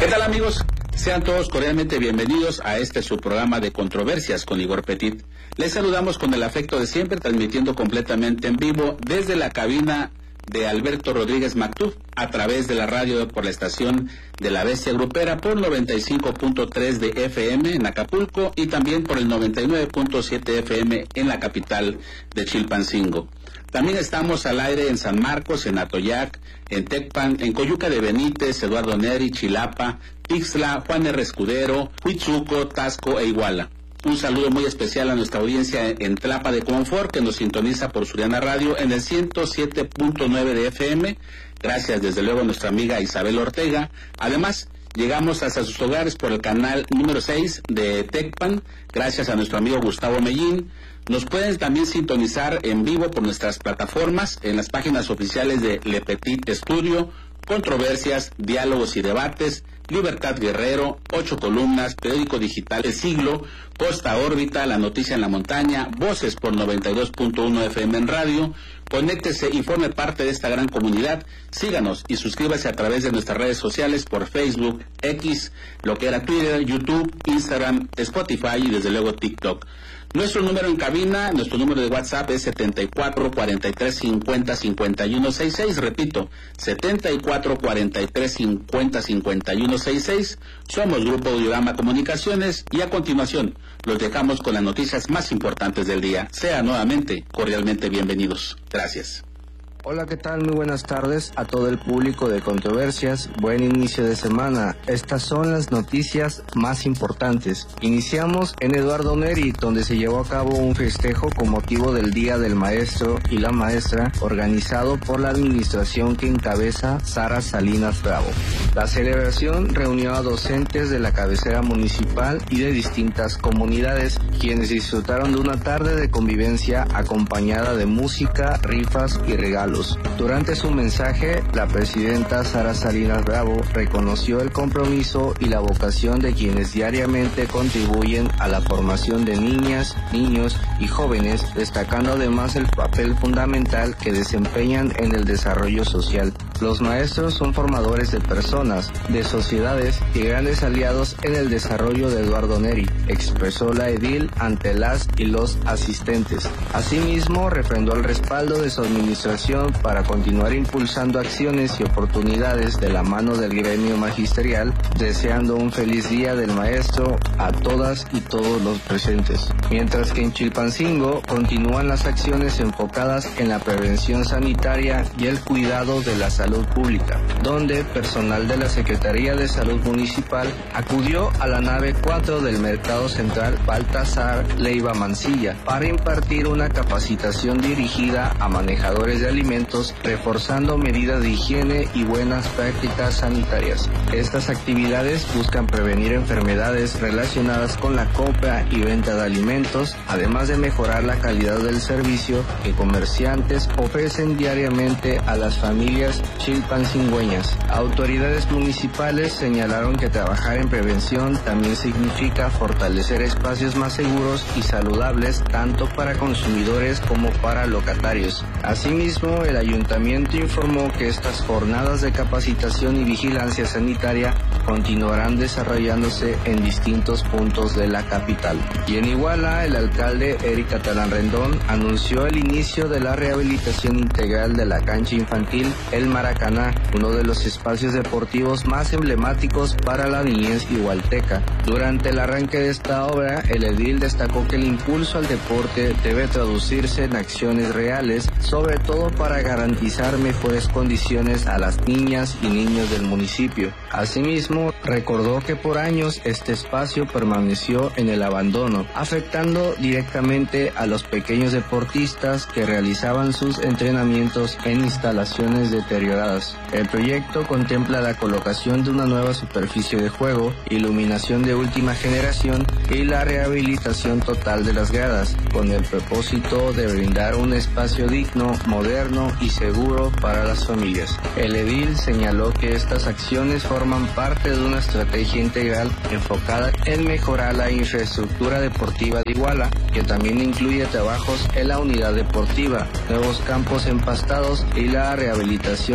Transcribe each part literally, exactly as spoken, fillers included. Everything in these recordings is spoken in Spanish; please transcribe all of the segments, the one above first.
¿Qué tal, amigos? Sean todos cordialmente bienvenidos a este su programa de controversias con Igor Petit. Les saludamos con el afecto de siempre, transmitiendo completamente en vivo desde la cabina de Alberto Rodríguez Mactub, a través de la radio por la estación de la Bestia Grupera por noventa y cinco punto tres de F M en Acapulco y también por el noventa y nueve punto siete F M en la capital de Chilpancingo. También estamos al aire en San Marcos, en Atoyac, en Tecpan, en Coyuca de Benítez, Eduardo Neri, Chilapa, Ixtla, Juan R. Escudero, Huitzuco, Tasco e Iguala. Un saludo muy especial a nuestra audiencia en Tlapa de Confort, que nos sintoniza por Suriana Radio en el ciento siete punto nueve de F M. Gracias desde luego a nuestra amiga Isabel Ortega. Además, llegamos hasta sus hogares por el canal número seis de Tecpan, gracias a nuestro amigo Gustavo Mellín. Nos pueden también sintonizar en vivo por nuestras plataformas, en las páginas oficiales de Le Petit Estudio, Controversias, Diálogos y Debates, Libertad Guerrero, Ocho Columnas, Periódico Digital El Siglo, Costa Órbita, La Noticia en la Montaña, Voces por noventa y dos punto uno F M en radio. Conéctese y forme parte de esta gran comunidad. Síganos y suscríbase a través de nuestras redes sociales por Facebook, X, lo que era Twitter, YouTube, Instagram, Spotify y desde luego TikTok. Nuestro número en cabina, nuestro número de WhatsApp es setenta y cuatro, cuarenta y tres, cincuenta, cincuenta y uno sesenta y seis, repito, setenta y cuatro, cuarenta y tres, cincuenta, cincuenta y uno sesenta y seis. Somos Grupo Audiorama Comunicaciones y a continuación los dejamos con las noticias más importantes del día. Sean nuevamente cordialmente bienvenidos. Gracias. Hola, ¿qué tal? Muy buenas tardes a todo el público de Controversias. Buen inicio de semana. Estas son las noticias más importantes. Iniciamos en Eduardo Neri, donde se llevó a cabo un festejo con motivo del Día del Maestro y la Maestra, organizado por la administración que encabeza Sara Salinas Bravo. La celebración reunió a docentes de la cabecera municipal y de distintas comunidades, quienes disfrutaron de una tarde de convivencia acompañada de música, rifas y regalos. Durante su mensaje, la presidenta Sara Salinas Bravo reconoció el compromiso y la vocación de quienes diariamente contribuyen a la formación de niñas, niños y jóvenes, destacando además el papel fundamental que desempeñan en el desarrollo social. Los maestros son formadores de personas, de sociedades y grandes aliados en el desarrollo de Eduardo Neri, expresó la edil ante las y los asistentes. Asimismo, refrendó el respaldo de su administración para continuar impulsando acciones y oportunidades de la mano del gremio magisterial, deseando un feliz Día del Maestro a todas y todos los presentes. Mientras que en Chilpancingo continúan las acciones enfocadas en la prevención sanitaria y el cuidado de la salud pública, donde personal de la Secretaría de Salud Municipal acudió a la nave cuatro del Mercado Central Baltasar Leiva Mancilla para impartir una capacitación dirigida a manejadores de alimentos, reforzando medidas de higiene y buenas prácticas sanitarias. Estas actividades buscan prevenir enfermedades relacionadas con la compra y venta de alimentos, además de mejorar la calidad del servicio que comerciantes ofrecen diariamente a las familias chilpancingüeñas. Autoridades municipales señalaron que trabajar en prevención también significa fortalecer espacios más seguros y saludables tanto para consumidores como para locatarios. Asimismo, el ayuntamiento informó que estas jornadas de capacitación y vigilancia sanitaria continuarán desarrollándose en distintos puntos de la capital. Y en Iguala, el alcalde Eric Catalán Rendón anunció el inicio de la rehabilitación integral de la cancha infantil El Maracaná, uno de los espacios deportivos más emblemáticos para la niñez igualteca. Durante el arranque de esta obra, el edil destacó que el impulso al deporte debe traducirse en acciones reales, sobre todo para garantizar mejores condiciones a las niñas y niños del municipio. Asimismo, recordó que por años este espacio permaneció en el abandono, afectando directamente a los pequeños deportistas que realizaban sus entrenamientos en instalaciones deterioradas. El proyecto contempla la colocación de una nueva superficie de juego, iluminación de última generación y la rehabilitación total de las gradas, con el propósito de brindar un espacio digno, moderno y seguro para las familias. El edil señaló que estas acciones forman parte de una estrategia integral enfocada en mejorar la infraestructura deportiva de Iguala, que también incluye trabajos en la unidad deportiva, nuevos campos empastados y la rehabilitación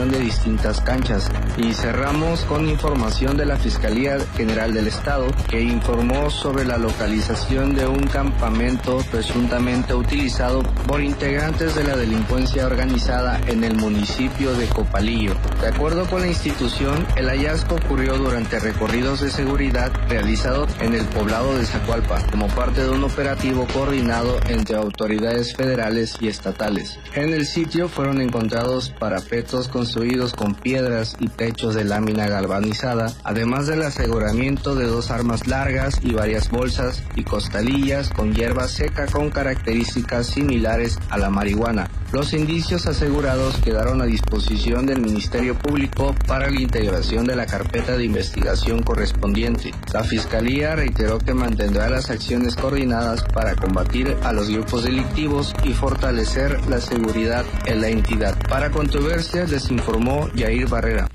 de distintas canchas. Y cerramos con información de la Fiscalía General del Estado, que informó sobre la localización de un campamento presuntamente utilizado por integrantes de la delincuencia organizada en el municipio de Copalillo. De acuerdo con la institución, el hallazgo ocurrió durante recorridos de seguridad realizados en el poblado de Zacualpa, como parte de un operativo coordinado entre autoridades federales y estatales. En el sitio fueron encontrados parapetos construidos con piedras y techos de lámina galvanizada, además del aseguramiento de dos armas largas y varias bolsas y costalillas con hierba seca con características similares a la marihuana. Los indicios asegurados quedaron a disposición del Ministerio Público para la integración de la carpeta de investigación correspondiente. La Fiscalía reiteró que mantendrá las acciones coordinadas para combatir a los grupos delictivos y fortalecer la seguridad en la entidad. Para Controversias les informó Yair Barrera.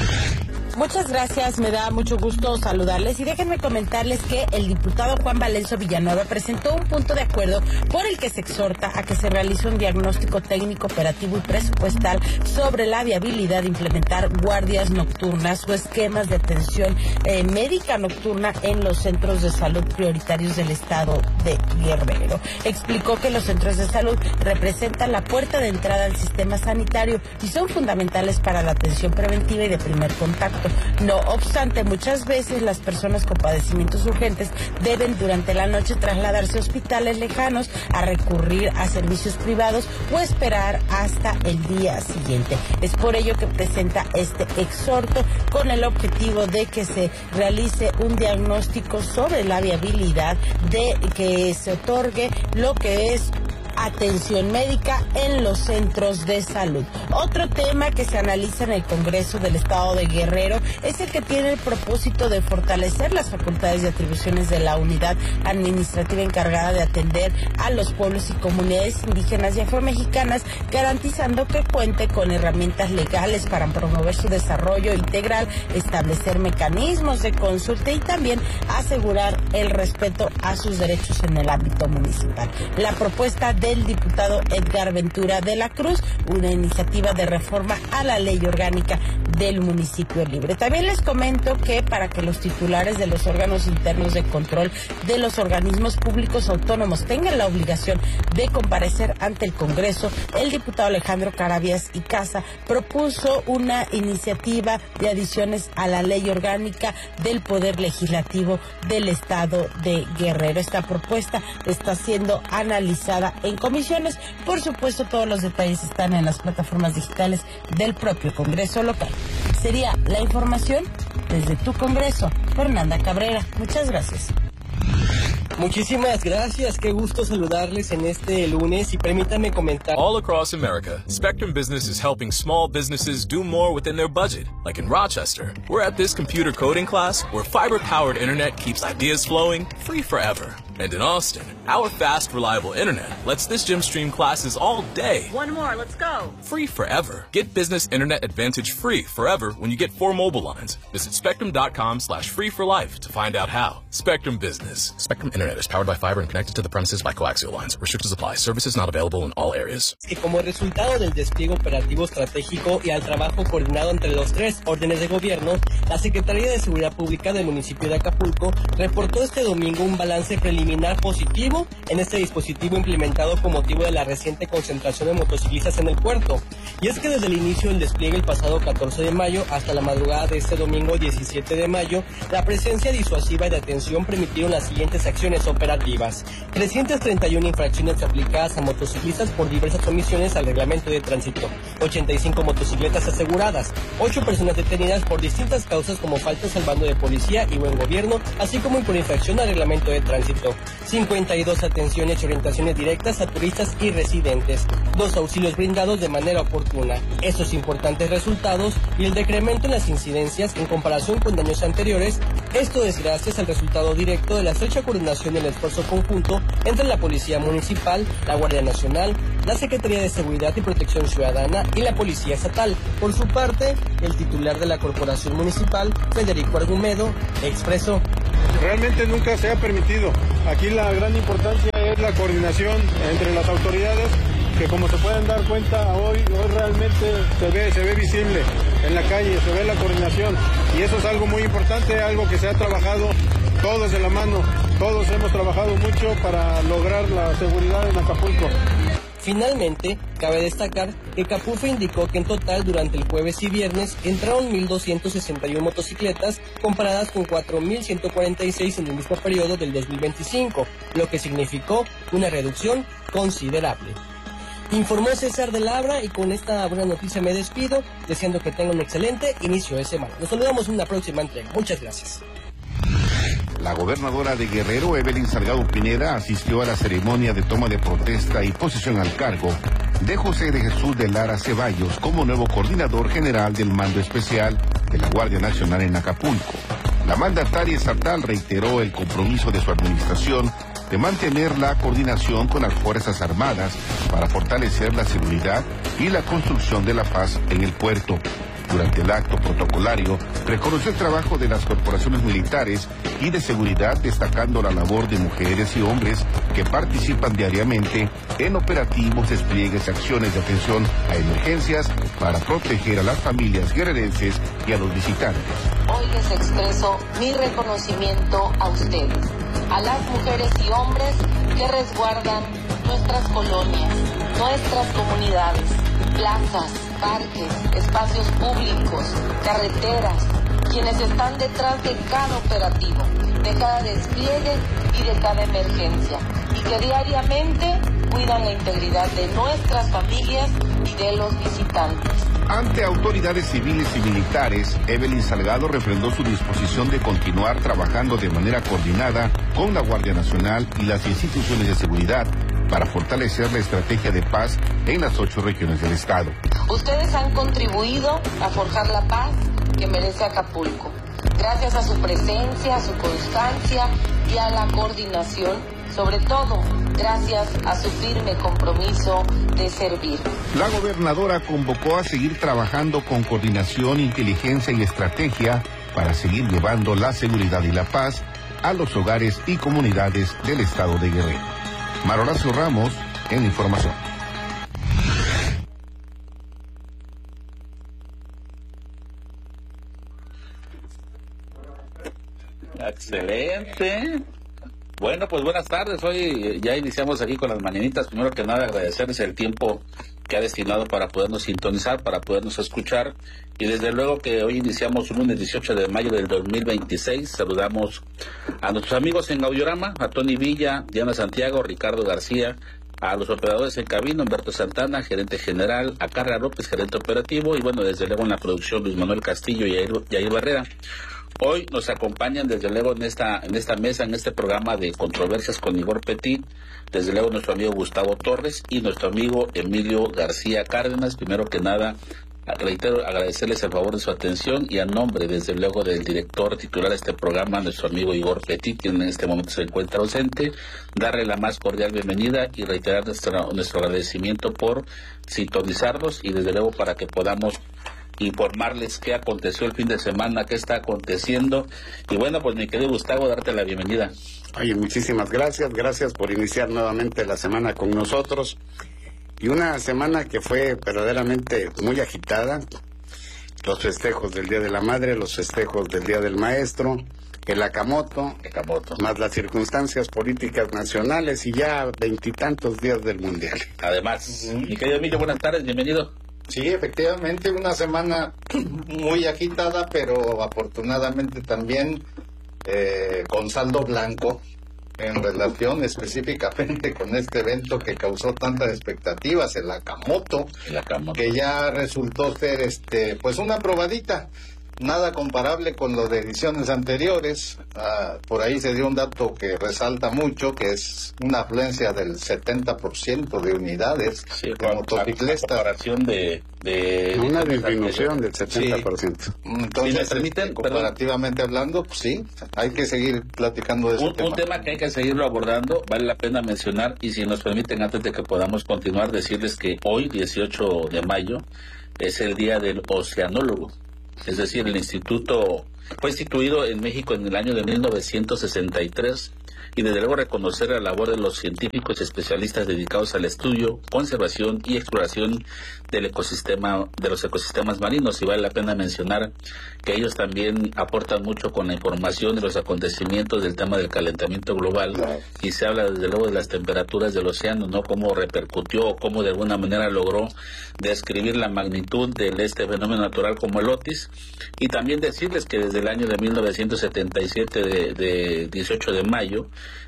Muchas gracias, me da mucho gusto saludarles y déjenme comentarles que el diputado Juan Valenzo Villanueva presentó un punto de acuerdo por el que se exhorta a que se realice un diagnóstico técnico, operativo y presupuestal sobre la viabilidad de implementar guardias nocturnas o esquemas de atención eh, médica nocturna en los centros de salud prioritarios del estado de Guerrero. Explicó que los centros de salud representan la puerta de entrada al sistema sanitario y son fundamentales para la atención preventiva y de primer contacto. No obstante, muchas veces las personas con padecimientos urgentes deben durante la noche trasladarse a hospitales lejanos, a recurrir a servicios privados o esperar hasta el día siguiente. Es por ello que presenta este exhorto con el objetivo de que se realice un diagnóstico sobre la viabilidad de que se otorgue lo que es atención médica en los centros de salud. Otro tema que se analiza en el Congreso del Estado de Guerrero es el que tiene el propósito de fortalecer las facultades y atribuciones de la unidad administrativa encargada de atender a los pueblos y comunidades indígenas y afromexicanas, garantizando que cuente con herramientas legales para promover su desarrollo integral, establecer mecanismos de consulta y también asegurar el respeto a sus derechos en el ámbito municipal. La propuesta del diputado Edgar Ventura de la Cruz, una iniciativa de reforma a la ley orgánica del municipio libre. También les comento que para que los titulares de los órganos internos de control de los organismos públicos autónomos tengan la obligación de comparecer ante el Congreso, el diputado Alejandro Carabias y Casa propuso una iniciativa de adiciones a la ley orgánica del Poder Legislativo del Estado de Guerrero. Esta propuesta está siendo analizada en comisiones. Por supuesto, todos los detalles están en las plataformas digitales del propio Congreso local. Sería la información desde tu Congreso. Fernanda Cabrera, muchas gracias. Muchísimas gracias, qué gusto saludarles en este lunes y permítanme comentar. All across America, Spectrum Business is helping small businesses do more within their budget. Like in Rochester, we're at this computer coding class where fiber-powered internet keeps ideas flowing free forever. And in Austin, our fast, reliable internet lets this gym stream classes all day. One more, let's go. Free forever. Get business internet advantage free forever when you get four mobile lines. Visit spectrum.com slash free for life to find out how. Spectrum Business. Spectrum Internet is powered by fiber and connected to the premises by coaxial lines. Restrictions apply. Services not available in all areas. Que como resultado del despliegue operativo estratégico y al trabajo coordinado entre los tres órdenes de gobierno, la Secretaría de Seguridad Pública del municipio de Acapulco reportó este domingo un balance preliminar positivo en este dispositivo implementado con motivo de la reciente concentración de motociclistas en el puerto. Y es que desde el inicio del despliegue el pasado catorce de mayo hasta la madrugada de este domingo diecisiete de mayo, la presencia disuasiva y de atención permitieron las siguientes acciones operativas. trescientas treinta y una infracciones aplicadas a motociclistas por diversas omisiones al reglamento de tránsito, ochenta y cinco motocicletas aseguradas, ocho personas detenidas por distintas causas como faltas al bando de policía y buen gobierno, así como por infracción al reglamento de tránsito, cincuenta y dos atenciones y orientaciones directas a turistas y residentes, dos auxilios brindados de manera oportuna. Estos importantes resultados y el decremento en las incidencias en comparación con años anteriores, esto es gracias al resultado directo de la estrecha coordinación y el esfuerzo conjunto entre la Policía Municipal, la Guardia Nacional, la Secretaría de Seguridad y Protección Ciudadana y la Policía Estatal. Por su parte, el titular de la Corporación Municipal, Federico Argumedo, expresó: realmente nunca se ha permitido. Aquí la gran importancia es la coordinación entre las autoridades que como se pueden dar cuenta, hoy, hoy realmente se ve, se ve visible en la calle, se ve la coordinación, y eso es algo muy importante, algo que se ha trabajado todos de la mano, todos hemos trabajado mucho para lograr la seguridad en Acapulco. Finalmente, cabe destacar que Capufe indicó que en total durante el jueves y viernes entraron mil doscientas sesenta y una motocicletas comparadas con cuatro mil ciento cuarenta y seis en el mismo periodo del dos mil veinticinco, lo que significó una reducción considerable. Informó César de Labra y con esta buena noticia me despido, deseando que tengan un excelente inicio de semana. Nos saludamos en una próxima entrega. Muchas gracias. La gobernadora de Guerrero, Evelyn Salgado Pineda, asistió a la ceremonia de toma de protesta y posesión al cargo de José de Jesús de Lara Ceballos como nuevo coordinador general del Mando Especial de la Guardia Nacional en Acapulco. La mandataria estatal reiteró el compromiso de su administración de mantener la coordinación con las Fuerzas Armadas para fortalecer la seguridad y la construcción de la paz en el puerto. Durante el acto protocolario, reconoció el trabajo de las corporaciones militares y de seguridad, destacando la labor de mujeres y hombres que participan diariamente en operativos, despliegues y acciones de atención a emergencias para proteger a las familias guerrerenses y a los visitantes. Hoy les expreso mi reconocimiento a ustedes, a las mujeres y hombres que resguardan nuestras colonias, nuestras comunidades, plazas, parques, espacios públicos, carreteras, quienes están detrás de cada operativo, de cada despliegue y de cada emergencia, y que diariamente cuidan la integridad de nuestras familias y de los visitantes. Ante autoridades civiles y militares, Evelyn Salgado refrendó su disposición de continuar trabajando de manera coordinada con la Guardia Nacional y las instituciones de seguridad para fortalecer la estrategia de paz en las ocho regiones del estado. Ustedes han contribuido a forjar la paz que merece Acapulco, gracias a su presencia, a su constancia y a la coordinación, sobre todo gracias a su firme compromiso de servir. La gobernadora convocó a seguir trabajando con coordinación, inteligencia y estrategia para seguir llevando la seguridad y la paz a los hogares y comunidades del estado de Guerrero. Maroracio Ramos, en Información. Excelente. Bueno, pues buenas tardes. Hoy ya iniciamos aquí con las mañanitas. Primero que nada, agradecerles el tiempo que ha destinado para podernos sintonizar, para podernos escuchar. Y desde luego que hoy iniciamos un lunes dieciocho de mayo del dos mil veintiséis. Saludamos a nuestros amigos en Audiorama, a Tony Villa, Diana Santiago, Ricardo García, a los operadores en cabina, Humberto Santana, gerente general, a Carla López, gerente operativo, y bueno, desde luego en la producción Luis Manuel Castillo y Yair Barrera. Hoy nos acompañan desde luego en esta en esta mesa, en este programa de controversias con Igor Petit, desde luego nuestro amigo Gustavo Torres y nuestro amigo Emilio García Cárdenas. Primero que nada, reitero agradecerles el favor de su atención y a nombre desde luego del director titular de este programa, nuestro amigo Igor Petit, quien en este momento se encuentra ausente, darle la más cordial bienvenida y reiterar nuestro, nuestro agradecimiento por sintonizarnos y desde luego para que podamos informarles qué aconteció el fin de semana, qué está aconteciendo. Y bueno, pues mi querido Gustavo, darte la bienvenida. Oye, muchísimas gracias, gracias por iniciar nuevamente la semana con nosotros. Y una semana que fue verdaderamente muy agitada. Los festejos del Día de la Madre, los festejos del Día del Maestro, el Acamoto, Acamoto. más las circunstancias políticas nacionales y ya veintitantos días del Mundial. Además, uh-huh. Mi querido Emilio, buenas tardes, bienvenido. Sí, efectivamente, una semana muy agitada, pero afortunadamente también eh, con saldo blanco en relación específicamente con este evento que causó tantas expectativas, el Acamoto, el Acamoto. Que ya resultó ser este pues una probadita. Nada comparable con lo de ediciones anteriores. Ah, por ahí se dio un dato que resalta mucho, que es una afluencia del setenta por ciento de unidades sí, de motociclistas. Comparación de, de una disminución del setenta por ciento. Sí. Entonces, ¿sí me permiten? Este, comparativamente hablando, pues sí, hay que seguir platicando de ese un, tema. Un tema que hay que seguirlo abordando, vale la pena mencionar, y si nos permiten, antes de que podamos continuar, decirles que hoy, dieciocho de mayo, es el Día del Oceanólogo. Es decir, el instituto fue instituido en México en el año de mil novecientos sesenta y tres y desde luego reconocer la labor de los científicos y especialistas dedicados al estudio, conservación y exploración del ecosistema, de los ecosistemas marinos. Y vale la pena mencionar que ellos también aportan mucho con la información de los acontecimientos del tema del calentamiento global, y se habla desde luego de las temperaturas del océano, ¿no? Cómo repercutió, cómo de alguna manera logró describir la magnitud de este fenómeno natural como el Otis. Y también decirles que desde el año de mil novecientos setenta y siete, de, de dieciocho de mayo,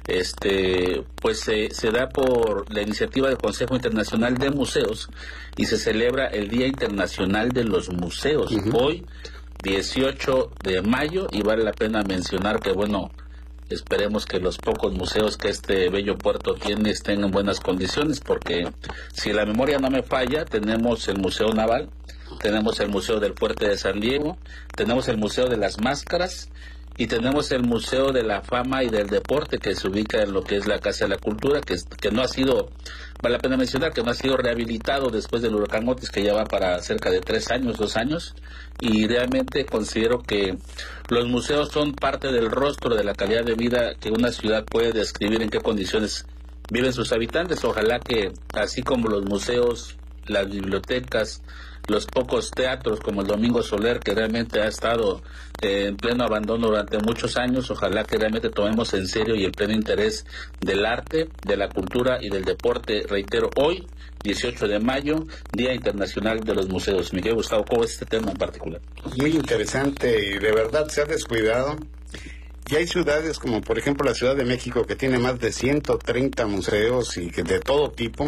este pues se, se da por la iniciativa del Consejo Internacional de Museos y se celebra el Día Internacional de los Museos. Uh-huh. Hoy, dieciocho de mayo, y vale la pena mencionar que, bueno, esperemos que los pocos museos que este bello puerto tiene estén en buenas condiciones, porque si la memoria no me falla, tenemos el Museo Naval, tenemos el Museo del Fuerte de San Diego, tenemos el Museo de las Máscaras y tenemos el Museo de la Fama y del Deporte, que se ubica en lo que es la Casa de la Cultura, que, que no ha sido, vale la pena mencionar, que no ha sido rehabilitado después del huracán Otis, que ya va para cerca de tres años, dos años, y realmente considero que los museos son parte del rostro de la calidad de vida que una ciudad puede describir, en qué condiciones viven sus habitantes. Ojalá que, así como los museos, las bibliotecas, los pocos teatros como el Domingo Soler, que realmente ha estado eh, en pleno abandono durante muchos años, ojalá que realmente tomemos en serio y el pleno interés del arte, de la cultura y del deporte. Reitero, hoy, dieciocho de mayo, Día Internacional de los Museos. Miguel Gustavo, ¿cómo es este tema en particular? Muy interesante, y de verdad se ha descuidado. Y hay ciudades como por ejemplo la Ciudad de México, que tiene más de ciento treinta museos y que de todo tipo,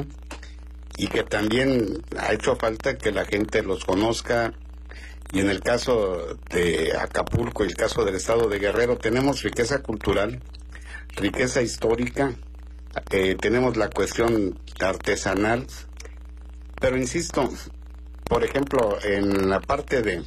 y que también ha hecho falta que la gente los conozca. Y en el caso de Acapulco y el caso del estado de Guerrero, tenemos riqueza cultural, riqueza histórica, eh, tenemos la cuestión artesanal, pero insisto, por ejemplo, en la parte de,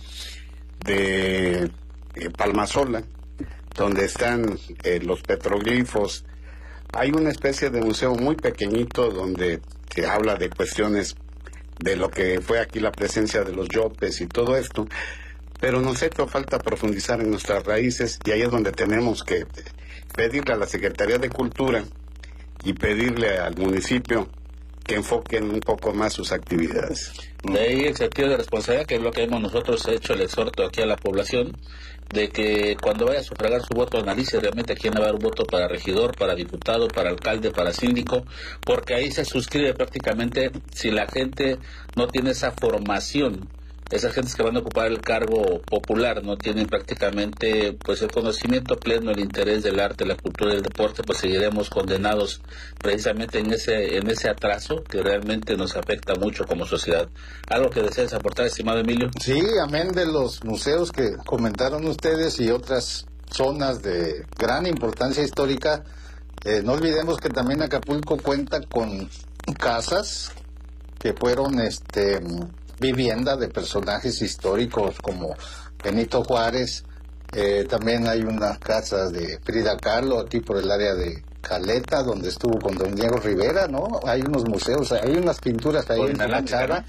de eh, Palmasola, donde están eh, los petroglifos, hay una especie de museo muy pequeñito donde se habla de cuestiones de lo que fue aquí la presencia de los yopes y todo esto, pero nos ha hecho falta profundizar en nuestras raíces, y ahí es donde tenemos que pedirle a la Secretaría de Cultura y pedirle al municipio que enfoquen un poco más sus actividades. De ahí el sentido de responsabilidad, que es lo que hemos nosotros hecho el exhorto aquí a la población, de que cuando vaya a sufragar su voto analice realmente a quién va a dar un voto para regidor, para diputado, para alcalde, para síndico, porque ahí se suscribe prácticamente si la gente no tiene esa formación. Esas gentes que van a ocupar el cargo popular no tienen prácticamente pues el conocimiento pleno, el interés del arte, la cultura y el deporte, pues seguiremos condenados precisamente en ese en ese atraso que realmente nos afecta mucho como sociedad. ¿Algo que desees aportar, estimado Emilio? Sí, amén de los museos que comentaron ustedes y otras zonas de gran importancia histórica, eh, no olvidemos que también Acapulco cuenta con casas que fueron este vivienda de personajes históricos como Benito Juárez. Eh, también hay unas casas de Frida Kahlo aquí por el área de Caleta, donde estuvo con don Diego Rivera, ¿no? Hay unos museos, hay unas pinturas ahí en la fachada.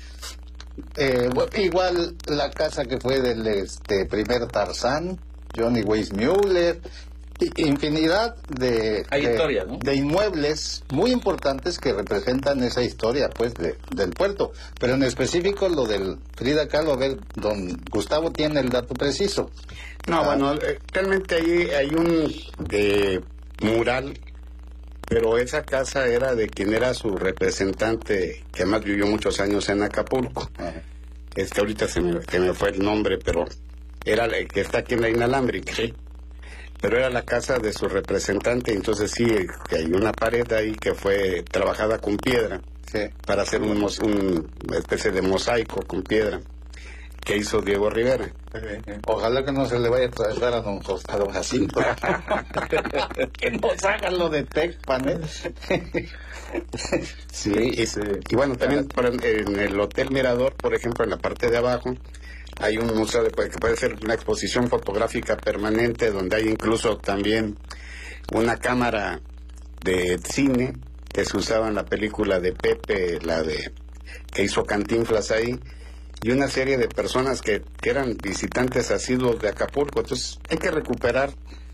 Eh, bueno, igual la casa que fue del este primer Tarzán, Johnny Weissmuller, infinidad de, Hay de, historia, ¿no? de inmuebles muy importantes que representan esa historia pues de, del puerto, pero en específico lo del Frida Kahlo. A ver, don Gustavo tiene el dato preciso. No, ah. bueno, eh, realmente ahí hay un eh, mural, pero esa casa era de quien era su representante, que además vivió muchos años en Acapulco. Ajá. Este ahorita se me, se me fue el nombre, pero era el que está aquí en la inalámbrica. Sí. Pero era la casa de su representante, entonces sí, hay una pared ahí que fue trabajada con piedra, sí, para hacer un, un, una especie de mosaico con piedra que hizo Diego Rivera. Ojalá que no se le vaya a atravesar a don, a don Jacinto. Que nos hagan lo de Tecpan, ¿eh? Sí, y, y bueno, también en el Hotel Mirador, por ejemplo, en la parte de abajo, hay un museo de, que puede ser una exposición fotográfica permanente, donde hay incluso también una cámara de cine que se usaba en la película de Pepe, la de que hizo Cantinflas ahí, y una serie de personas que, que eran visitantes asiduos de Acapulco. Entonces hay que recuperar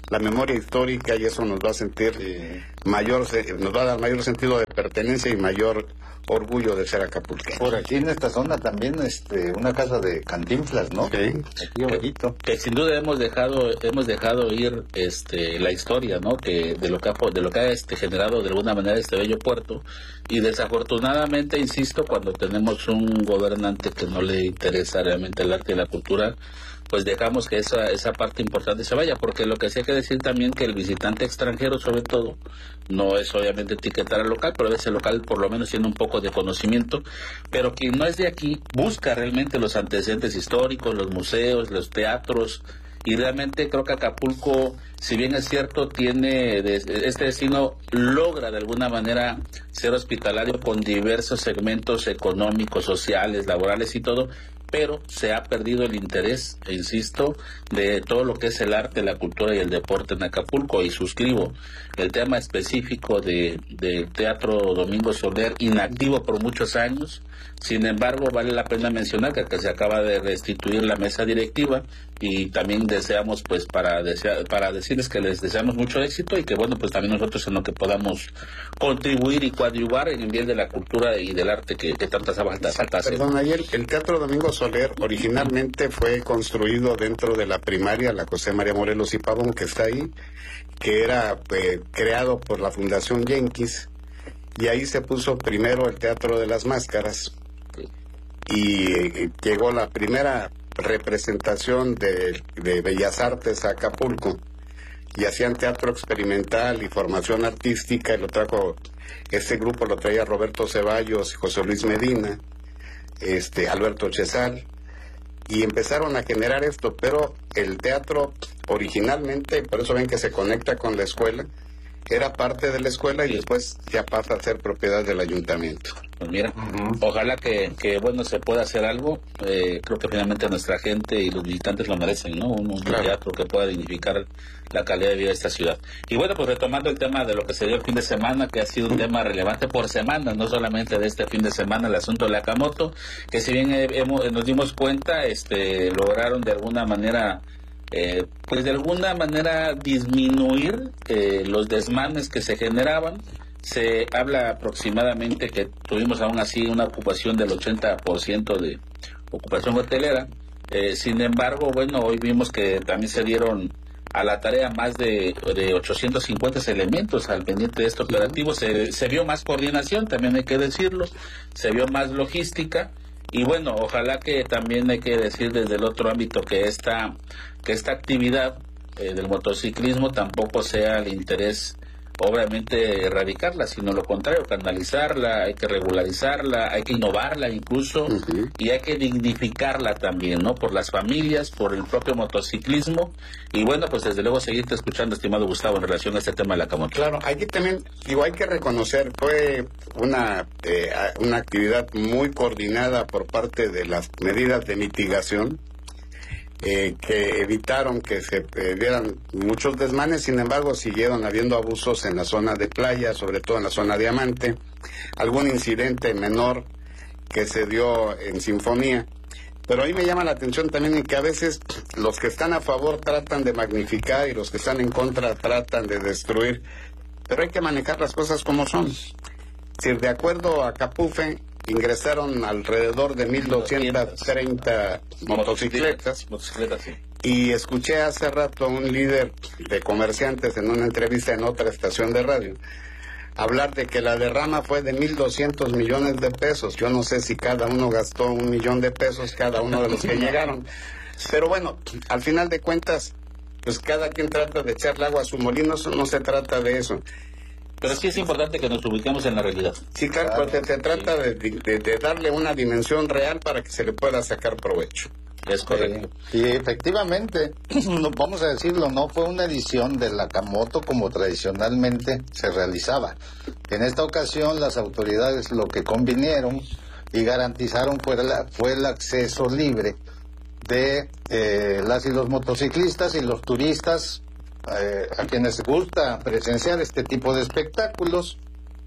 la memoria histórica, y eso nos va a sentir sí. mayor, nos va a dar mayor sentido de pertenencia y mayor orgullo de ser acapulqueño. Por aquí en esta zona también este una casa de Cantinflas, ¿no? Sí. Aquí abajito. Que, que sin duda hemos dejado hemos dejado ir este la historia, ¿no? Que de lo que ha, de lo que ha este generado de alguna manera este bello puerto, y desafortunadamente, insisto, cuando tenemos un gobernante que no le interesa realmente el arte y la cultura, pues dejamos que esa esa parte importante se vaya, porque lo que sí hay que decir también que el visitante extranjero, sobre todo, no es obviamente etiquetar al local, pero a veces el local por lo menos tiene un poco de conocimiento, pero quien no es de aquí busca realmente los antecedentes históricos, los museos, los teatros, y realmente creo que Acapulco, si bien es cierto, tiene este destino logra de alguna manera ser hospitalario con diversos segmentos económicos, sociales, laborales y todo, pero se ha perdido el interés, e insisto, de todo lo que es el arte, la cultura y el deporte en Acapulco, y suscribo el tema específico de, de Teatro Domingo Soler, inactivo por muchos años. Sin embargo, vale la pena mencionar que, que se acaba de restituir la mesa directiva, y también deseamos, pues, para desear, para decirles que les deseamos mucho éxito, y que, bueno, pues también nosotros en lo que podamos contribuir y coadyuvar en el bien de la cultura y del arte que, que tantas faltas hacen. Perdón, ayer el Teatro Domingo Soler originalmente fue construido dentro de la primaria, la José María Morelos y Pavón, que está ahí, que era eh, creado por la Fundación Yankees, y ahí se puso primero el Teatro de las Máscaras, y eh, llegó la primera representación de, de Bellas Artes a Acapulco, y hacían teatro experimental y formación artística, y lo trajo, este grupo lo traía Roberto Ceballos y José Luis Medina, este Alberto Chezal, y empezaron a generar esto, pero el teatro originalmente, por eso ven que se conecta con la escuela, era parte de la escuela y después ya pasa a ser propiedad del ayuntamiento. Pues mira, uh-huh. Ojalá que, que, bueno, se pueda hacer algo. Eh, creo que finalmente nuestra gente y los visitantes lo merecen, ¿no? Un, un claro. teatro que pueda dignificar la calidad de vida de esta ciudad. Y bueno, pues retomando el tema de lo que se dio el fin de semana, que ha sido un tema relevante por semana, no solamente de este fin de semana, el asunto de la Acamoto, que si bien hemos, nos dimos cuenta, este, lograron de alguna manera... Eh, pues de alguna manera disminuir eh, los desmanes que se generaban. Se habla aproximadamente que tuvimos aún así una ocupación del ochenta por ciento de ocupación hotelera. Eh, sin embargo, bueno, hoy vimos que también se dieron a la tarea más de, de ochocientos cincuenta elementos al pendiente de este operativo. Se, se vio más coordinación, también hay que decirlo, se vio más logística. Y bueno, ojalá que también hay que decir desde el otro ámbito que esta, que esta actividad eh, del motociclismo tampoco sea el interés, obviamente, erradicarla, sino lo contrario, canalizarla, hay que regularizarla, hay que innovarla incluso, uh-huh. y hay que dignificarla también, ¿no? Por las familias, por el propio motociclismo. Y bueno, pues desde luego seguirte escuchando, estimado Gustavo, en relación a este tema de la Acamoto. Claro, aquí también, digo, hay que reconocer, fue una, eh, una actividad muy coordinada por parte de las medidas de mitigación, Eh, que evitaron que se eh, dieran muchos desmanes. Sin embargo, siguieron habiendo abusos en la zona de playa, sobre todo en la zona Diamante, algún incidente menor que se dio en Sinfonía, pero ahí me llama la atención también que a veces los que están a favor tratan de magnificar y los que están en contra tratan de destruir, pero hay que manejar las cosas como son. Si de acuerdo a Capufe, ingresaron alrededor de mil doscientas treinta motocicletas, motocicletas sí. Y escuché hace rato a un líder de comerciantes en una entrevista en otra estación de radio hablar de que la derrama fue de mil doscientos millones de pesos. Yo no sé si cada uno gastó un millón de pesos, cada uno de los que llegaron, pero bueno, al final de cuentas, pues cada quien trata de echarle agua a su molino, no se trata de eso. Pero sí es importante que nos ubiquemos en la realidad. Sí, claro, claro, porque se trata de, de, de darle una dimensión real para que se le pueda sacar provecho. Es correcto. Sí, y efectivamente, vamos a decirlo, no fue una edición de la Acamoto como tradicionalmente se realizaba. En esta ocasión las autoridades lo que convinieron y garantizaron fue, la, fue el acceso libre de eh, las y los motociclistas y los turistas, Eh, a quienes gusta presenciar este tipo de espectáculos.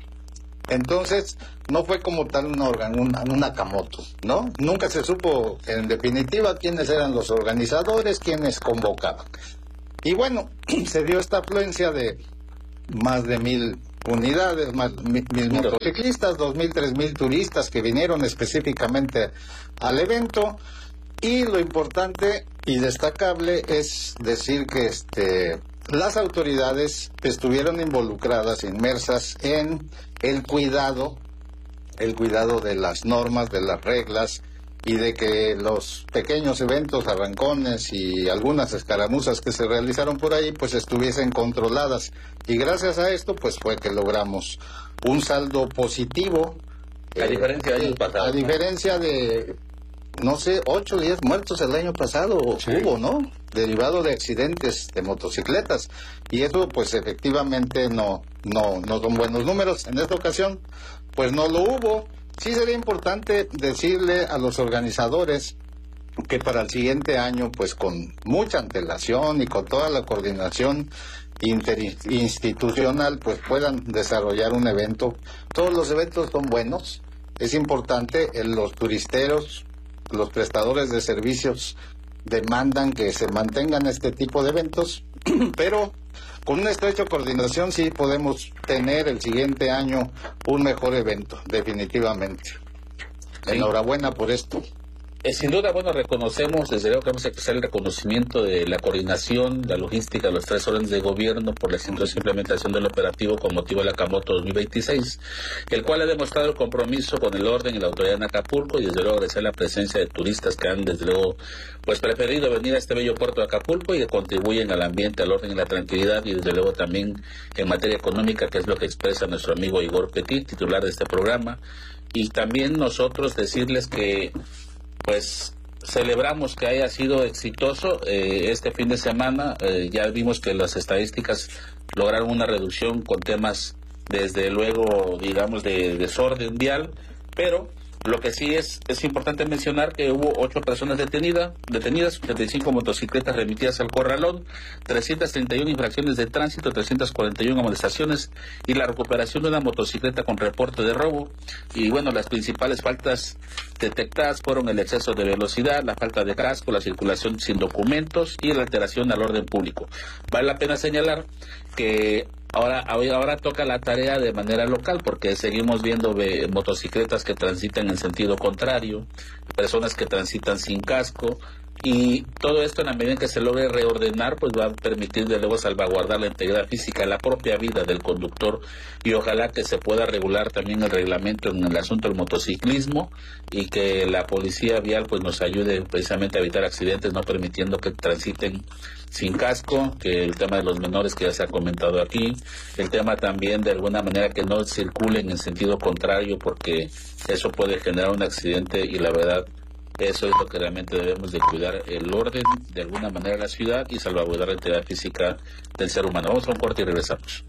Entonces no fue como tal una, organ, una, una Acamoto, ¿no? Nunca se supo en definitiva quiénes eran los organizadores, quiénes convocaban. Y bueno, se dio esta afluencia de más de mil unidades, más mil, mil motociclistas, dos mil, tres mil turistas que vinieron específicamente al evento. Y lo importante y destacable es decir que este las autoridades estuvieron involucradas, inmersas en el cuidado, el cuidado de las normas, de las reglas, y de que los pequeños eventos, arrancones y algunas escaramuzas que se realizaron por ahí, pues estuviesen controladas. Y gracias a esto, pues fue que logramos un saldo positivo. A eh, diferencia de años pasados. A diferencia de, no sé, ocho o diez muertos el año pasado sí. hubo, ¿no? Derivado de accidentes de motocicletas. Y eso, pues efectivamente no, no, no son buenos números. En esta ocasión, pues no lo hubo. Sí sería importante decirle a los organizadores que para el siguiente año, pues con mucha antelación y con toda la coordinación interinstitucional, pues puedan desarrollar un evento. Todos los eventos son buenos. Es importante, los turisteros, los prestadores de servicios demandan que se mantengan este tipo de eventos, pero con una estrecha coordinación sí podemos tener el siguiente año un mejor evento, definitivamente. Sí. Enhorabuena por esto. Eh, sin duda, bueno, reconocemos, desde luego que vamos a expresar el reconocimiento de la coordinación, la logística de los tres órdenes de gobierno por la exitosa implementación del operativo con motivo de la Camoto dos mil veintiséis, el cual ha demostrado el compromiso con el orden y la autoridad en Acapulco, y desde luego agradecer la presencia de turistas que han, desde luego, pues preferido venir a este bello puerto de Acapulco y que contribuyen al ambiente, al orden y la tranquilidad, y desde luego también en materia económica, que es lo que expresa nuestro amigo Igor Petit, titular de este programa. Y también nosotros decirles que pues celebramos que haya sido exitoso eh, este fin de semana. Eh, ya vimos que las estadísticas lograron una reducción con temas, desde luego, digamos, de desorden vial, pero lo que sí es es importante mencionar que hubo ocho personas detenidas, detenidas, treinta y cinco motocicletas remitidas al corralón, trescientas treinta y una infracciones de tránsito, trescientas cuarenta y una amonestaciones y la recuperación de una motocicleta con reporte de robo. Y bueno, las principales faltas detectadas fueron el exceso de velocidad, la falta de casco, la circulación sin documentos y la alteración al orden público. Vale la pena señalar que Ahora, ahora toca la tarea de manera local, porque seguimos viendo ve, motocicletas que transitan en sentido contrario, personas que transitan sin casco, y todo esto, en la medida en que se logre reordenar, pues va a permitir de luego salvaguardar la integridad física, la propia vida del conductor, y ojalá que se pueda regular también el reglamento en el asunto del motociclismo, y que la policía vial pues nos ayude precisamente a evitar accidentes, no permitiendo que transiten sin casco, que el tema de los menores que ya se ha comentado aquí, el tema también de alguna manera que no circulen en sentido contrario, porque eso puede generar un accidente, y la verdad eso es lo que realmente debemos de cuidar, el orden de alguna manera de la ciudad y salvaguardar la integridad física del ser humano. Vamos a un corte y regresamos.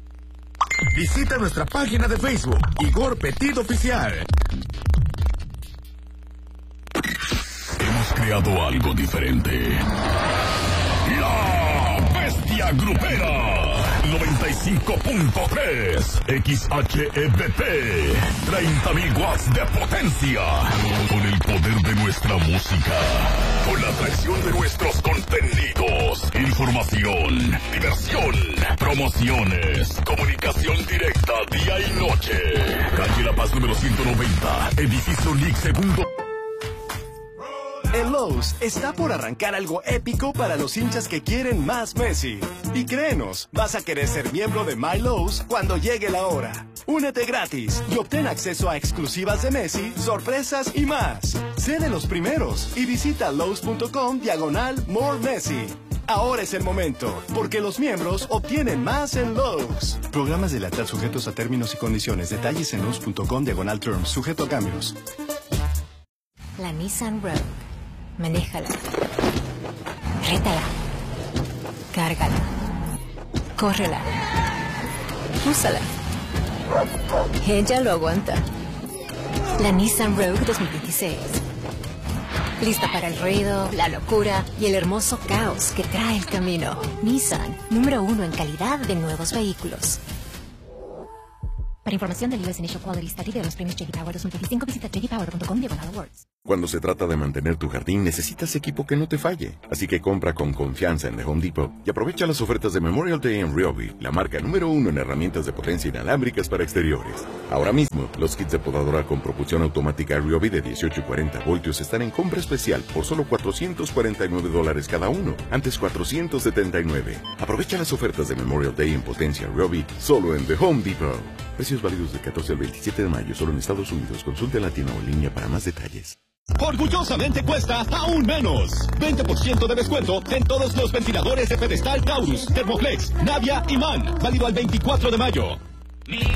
Visita nuestra página de Facebook, Igor Petit Oficial. Hemos creado algo diferente. La Bestia Grupera noventa y cinco punto tres X H E B P, treinta mil watts de potencia, con el poder de nuestra música, con la atracción de nuestros contenidos, información, diversión, promociones, comunicación directa día y noche. Calle La Paz número ciento noventa, edificio N I C segundo. En Lowe's está por arrancar algo épico para los hinchas que quieren más Messi. Y créenos, vas a querer ser miembro de My Lowe's cuando llegue la hora. Únete gratis y obtén acceso a exclusivas de Messi, sorpresas y más. Sé de los primeros y visita Lowe's.com diagonal More Messi. Ahora es el momento, porque los miembros obtienen más en Lowe's. Programas de lealtad sujetos a términos y condiciones. Detalles en Lowe's.com diagonal Terms, sujeto a cambios. La Nissan Rogue. Manéjala. Rétala. Cárgala. Córrela. Úsala. Ella lo aguanta. La Nissan Rogue dos mil veintiséis. Lista para el ruido, la locura y el hermoso caos que trae el camino. Nissan, número uno en calidad de nuevos vehículos. Para información del U S Initial Quality Study de los premios J D Power dos mil veinticinco, visita j d power punto com diagonal awards. Cuando se trata de mantener tu jardín, necesitas equipo que no te falle. Así que compra con confianza en The Home Depot y aprovecha las ofertas de Memorial Day en Ryobi, la marca número uno en herramientas de potencia inalámbricas para exteriores. Ahora mismo, los kits de podadora con propulsión automática Ryobi de dieciocho y cuarenta voltios están en compra especial por solo cuatrocientos cuarenta y nueve dólares cada uno, antes cuatrocientos setenta y nueve. Aprovecha las ofertas de Memorial Day en potencia Ryobi solo en The Home Depot. Precios válidos del catorce al veintisiete de mayo solo en Estados Unidos. Consulte en la tienda o en línea para más detalles. Orgullosamente cuesta aún menos. veinte por ciento de descuento en todos los ventiladores de pedestal Taurus, Thermoflex, Navia y MAN. Válido al veinticuatro de mayo.